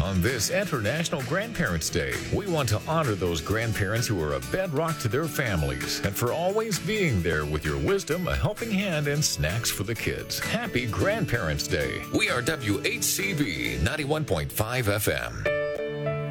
On this International Grandparents' Day, we want to honor those grandparents who are a bedrock to their families and for always being there with your wisdom, a helping hand, and snacks for the kids. Happy Grandparents' Day. We are WHCB 91.5 FM.